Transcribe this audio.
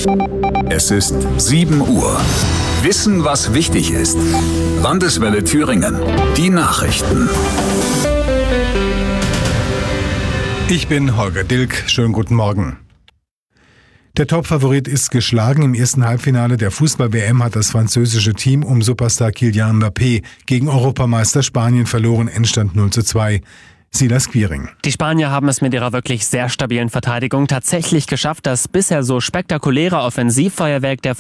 Es ist 7 Uhr. Wissen, was wichtig ist. Landeswelle Thüringen. Die Nachrichten. Ich bin Holger Dilk. Schönen guten Morgen. Der Topfavorit ist geschlagen. Im ersten Halbfinale der Fußball-WM hat das französische Team um Superstar Kylian Mbappé gegen Europameister Spanien verloren. Endstand 0:2. Silas Quiring. Die Spanier haben es mit ihrer wirklich sehr stabilen Verteidigung tatsächlich geschafft, das bisher so spektakuläre Offensivfeuerwerk der